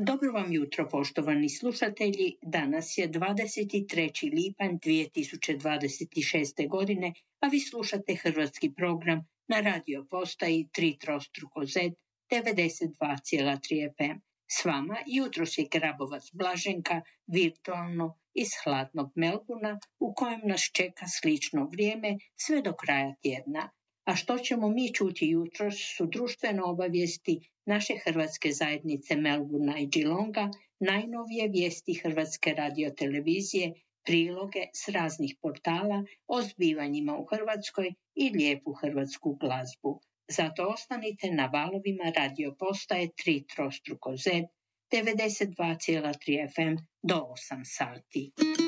Dobro vam jutro, poštovani slušatelji. Danas je 23. lipanj 2026. godine, a vi slušate hrvatski program na radio postaji 3x Z 92,3 FM. S vama jutros je Grabovac Blaženka virtualno iz hladnog Melbourna u kojem nas čeka slično vrijeme sve do kraja tjedna. A što ćemo mi čuti jutros su društvene obavijesti naše hrvatske zajednice Melbourna i Geelonga, najnovije vijesti Hrvatske radiotelevizije, priloge s raznih portala o zbivanjima u Hrvatskoj i lijepu hrvatsku glazbu. Zato ostanite na valovima radio postaje 3x Z 92,3 FM do 8 sati.